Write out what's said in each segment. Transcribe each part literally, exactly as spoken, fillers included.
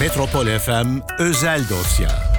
Metropol F M özel dosya.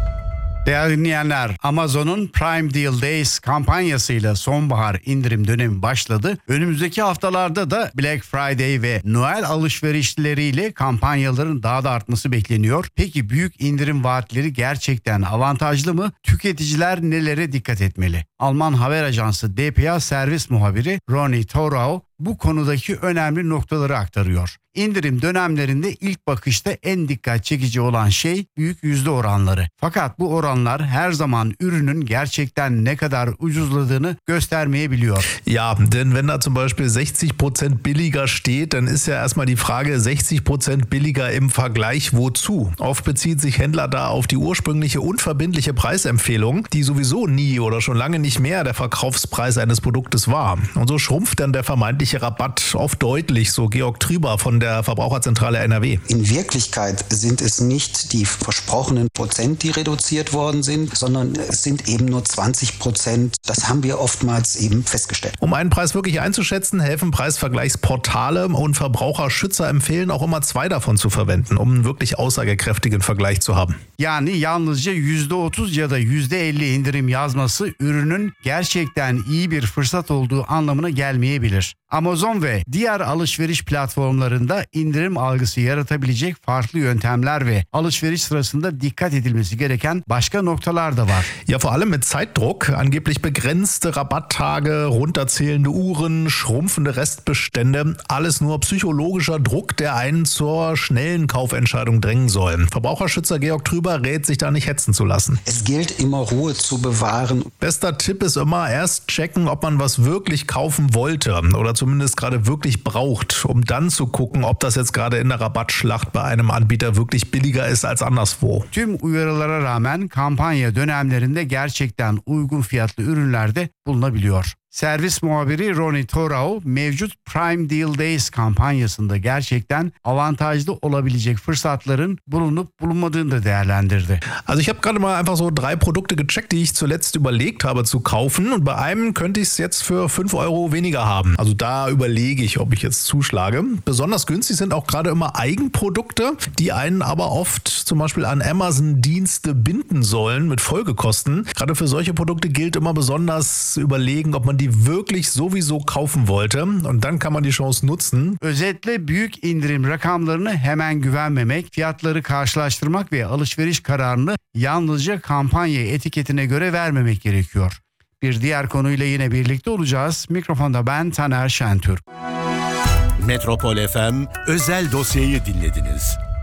Değerli dinleyenler, Amazon'un Prime Deal Days kampanyasıyla sonbahar indirim dönemi başladı. Önümüzdeki haftalarda da Black Friday ve Noel alışverişleriyle kampanyaların daha da artması bekleniyor. Peki büyük indirim vaatleri gerçekten avantajlı mı? Tüketiciler nelere dikkat etmeli? Alman haber ajansı D P A servis muhabiri Ronny Thorau bu konudaki önemli noktaları aktarıyor. İndirim dönemlerinde ilk bakışta en dikkat çekici olan şey büyük yüzde oranları. Fakat bu oranlar her zaman ürünün gerçekten ne kadar ucuzladığını göstermeyebiliyor. Ja, denn wenn da zum Beispiel sechzig Prozent billiger steht, dann ist ja erstmal die Frage, sechzig Prozent billiger im Vergleich wozu? Oft bezieht sich Händler da auf die ursprüngliche unverbindliche Preisempfehlung, die sowieso nie oder schon lange nicht mehr der Verkaufspreis eines Produktes war. Und so schrumpft dann der vermeintliche Rabatt oft deutlich, so Georg Trüber von der Verbraucherzentrale N R W. In Wirklichkeit sind es nicht die versprochenen Prozent, die reduziert worden sind, sondern es sind eben nur zwanzig Prozent. Das haben wir oftmals eben festgestellt. Um einen Preis wirklich einzuschätzen, helfen Preisvergleichsportale und Verbraucherschützer empfehlen auch immer zwei davon zu verwenden, um einen wirklich aussagekräftigen Vergleich zu haben. Yani yalnızca yüzde otuz ya da yüzde elli indirim yazması ürünün gerçekten iyi bir fırsat olduğu anlamına gelmeyebilir. Amazon ve diğer alışveriş platformlarında indirim algısı yaratabilecek farklı yöntemler ve alışveriş sırasında dikkat edilmesi gereken başka noktalar da var. Ja, vor allem mit Zeitdruck, angeblich begrenzte Rabatttage, runterzählende Uhren, schrumpfende Restbestände, alles nur psychologischer Druck, der einen zur schnellen Kaufentscheidung drängen soll. Verbraucherschützer Georg Trüber rät, sich da nicht hetzen zu lassen. Es gilt immer, Ruhe zu bewahren. Bester Tipp ist immer, erst checken, ob man was wirklich kaufen wollte oder zumindest gerade wirklich braucht, um dann zu gucken, ob das jetzt gerade in der Rabattschlacht bei einem Anbieter wirklich billiger ist als anderswo. Tüm uyarılara rağmen kampanya dönemlerinde gerçekten uygun fiyatlı ürünler de bulunabiliyor. Servis muhabiri Ronny Thorau mevcut Prime Deal Days kampanyasında gerçekten avantajlı olabilecek fırsatların bulunup bulunmadığını da değerlendirdi. Also ich habe gerade mal einfach so drei Produkte gecheckt, die ich zuletzt überlegt habe zu kaufen, und bei einem könnte ich es jetzt für fünf Euro weniger haben. Also da überlege ich, ob ich jetzt zuschlage. Besonders günstig sind auch gerade immer Eigenprodukte, die einen aber oft zum Beispiel an Amazon-Dienste binden sollen mit Folgekosten. Gerade für solche Produkte gilt immer besonders überlegen, ob man die wirklich sowieso kaufen wollte, und dann kann man die Chance nutzen. Özetle büyük indirim rakamlarını hemen güvenmemek, fiyatları karşılaştırmak ve alışveriş kararını yalnızca kampanya etiketine göre vermemek gerekiyor. Bir diğer konuyla yine birlikte olacağız. Mikrofonda ben Taner Şentürk. Metropol F M özel dosyayı dinlediniz.